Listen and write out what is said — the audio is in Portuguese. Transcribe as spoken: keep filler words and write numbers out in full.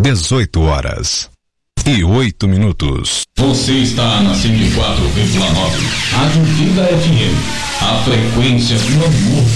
dezoito horas e oito minutos. Você está na cento e quatro vírgula nove, Rádio Vida F M. A frequência do amor